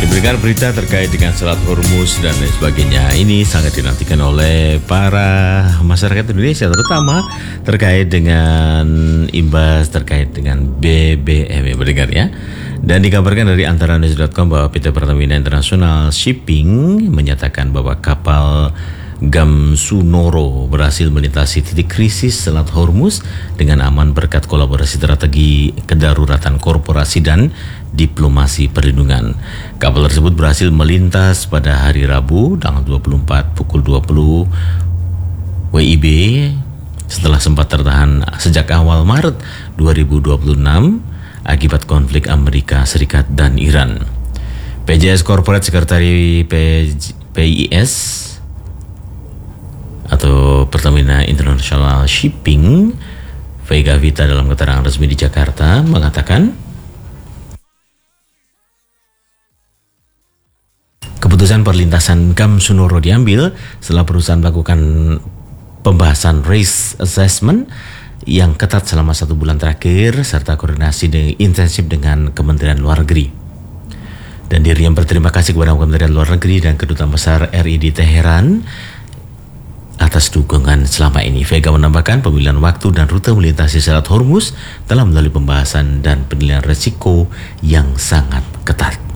Diberikan berita terkait dengan Selat Hormuz dan lain sebagainya. Ini sangat dinantikan oleh para masyarakat Indonesia, terutama terkait dengan imbas terkait dengan BBM ya, mendengar ya. Dan dikabarkan dari antaranews.com bahwa PT Pertamina International Shipping menyatakan bahwa kapal Gamsunoro berhasil melintasi titik krisis Selat Hormuz dengan aman berkat kolaborasi strategi kedaruratan korporasi dan diplomasi perlindungan. Kapal tersebut berhasil melintas pada hari Rabu tanggal 24 pukul 20 WIB setelah sempat tertahan sejak awal Maret 2026 akibat konflik Amerika Serikat dan Iran. PJS Corporate Sekretari PIS atau Pertamina International Shipping Vega Vita dalam keterangan resmi di Jakarta mengatakan keputusan perlintasan Gamsunoro diambil setelah perusahaan melakukan pembahasan risk assessment yang ketat selama 1 bulan terakhir serta koordinasi intensif dengan Kementerian Luar Negeri. Dan dirinya berterima kasih kepada Kementerian Luar Negeri dan Kedutaan Besar RI di Teheran atas dukungan selama ini. Vega menambahkan pemilihan waktu dan rute melintasi Selat Hormuz telah melalui pembahasan dan penilaian resiko yang sangat ketat.